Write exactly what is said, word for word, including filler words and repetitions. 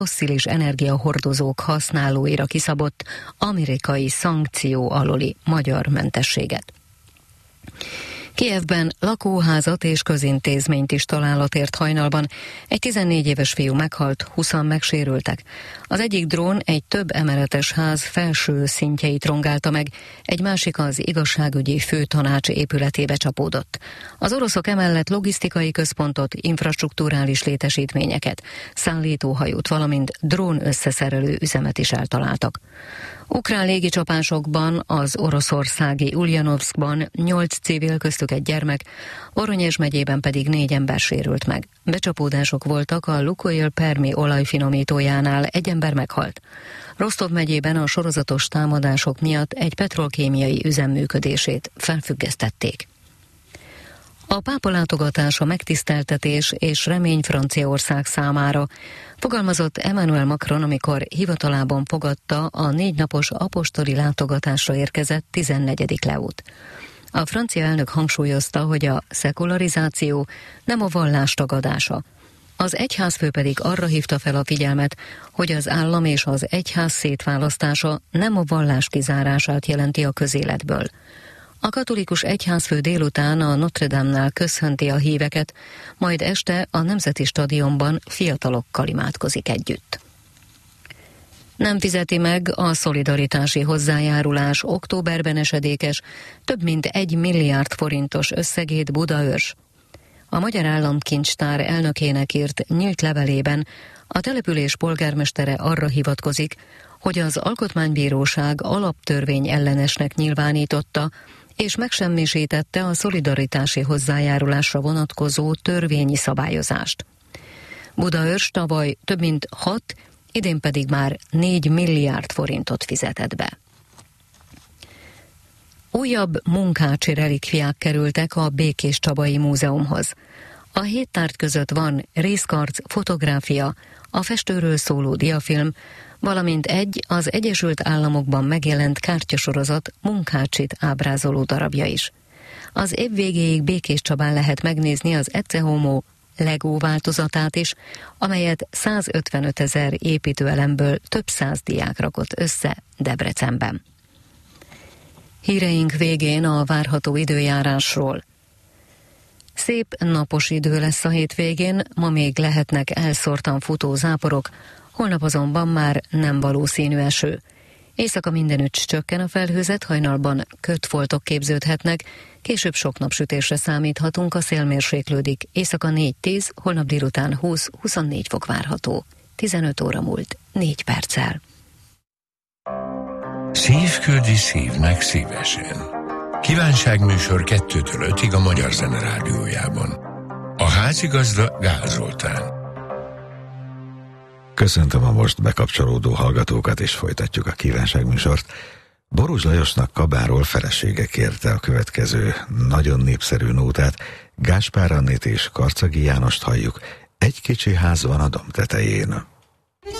fosszilis energiahordozók használóira kiszabott amerikai szankció alóli magyar mentességet. Kijevben lakóházat és közintézményt is találat ért hajnalban. Egy tizennégy éves fiú meghalt, húszan megsérültek. Az egyik drón egy több emeletes ház felső szintjeit rongálta meg, egy másik az igazságügyi főtanács épületébe csapódott. Az oroszok emellett logisztikai központot, infrastrukturális létesítményeket, szállítóhajót, valamint drón összeszerelő üzemet is eltaláltak. Ukrán légicsapásokban az oroszországi Uljanovszkban nyolc civil, köztük egy gyermek, Oronyezs megyében pedig négy ember sérült meg. Becsapódások voltak a Lukoil Permi olajfinomítójánál, egy ember meghalt. Rostov megyében a sorozatos támadások miatt egy petrolkémiai üzem működését felfüggesztették. A pápa látogatása megtiszteltetés és remény Franciaország számára, fogalmazott Emmanuel Macron, amikor hivatalában fogadta a négy napos apostoli látogatásra érkezett tizennegyedik Leót. A francia elnök hangsúlyozta, hogy a szekularizáció nem a vallás tagadása. Az egyházfő pedig arra hívta fel a figyelmet, hogy az állam és az egyház szétválasztása nem a vallás kizárását jelenti a közéletből. A katolikus egyházfő délután a Notre Dame-nál köszönti a híveket, majd este a Nemzeti Stadionban fiatalokkal imádkozik együtt. Nem fizeti meg a szolidaritási hozzájárulás októberben esedékes, több mint egy milliárd forintos összegét Budaörs. A Magyar Államkincstár elnökének írt nyílt levelében a település polgármestere arra hivatkozik, hogy az Alkotmánybíróság alaptörvény ellenesnek nyilvánította, és megsemmisítette a szolidaritási hozzájárulásra vonatkozó törvényi szabályozást. Budaörs tavaly több mint hat, idén pedig már négy milliárd forintot fizetett be. Újabb munkácsi relikviák kerültek a Békéscsabai Múzeumhoz. A hét tárgy között van részkarc, fotográfia, a festőről szóló diafilm, valamint egy az Egyesült Államokban megjelent kártyasorozat munkácsit ábrázoló darabja is. Az év végéig Békéscsabán lehet megnézni az Ecce Homo Lego változatát is, amelyet százötvenöt ezer építőelemből több száz diák rakott össze Debrecenben. Híreink végén a várható időjárásról. Szép napos idő lesz a hétvégén, ma még lehetnek elszórtan futó záporok, holnap azonban már nem valószínű eső. Éjszaka mindenütt csökken a felhőzet, hajnalban kötfoltok képződhetnek, később sok napsütésre számíthatunk, a szél mérséklődik, éjszaka négy-tíz, holnap délután húsz-huszonnégy fok várható. tizenöt óra múlt négy perccel. Szív küldi szívnek szívesen. Kívánságműsor kettőtől ötig a Magyar Zene Rádiójában. A házigazda Gál Zoltán. Köszöntöm a most bekapcsolódó hallgatókat, és folytatjuk a kívánságműsort. Boros Lajosnak Kabáról felesége kérte a következő nagyon népszerű nótát. Gáspár Annét és Karcagi Jánost halljuk. Egy kicsi ház van a domb tetején.